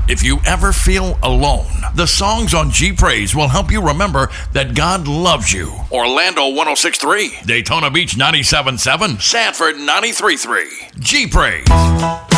If you ever feel alone, the songs on G Praise will help you remember that God loves you. Orlando 106.3, Daytona Beach 97.7, Sanford 93.3. G Praise.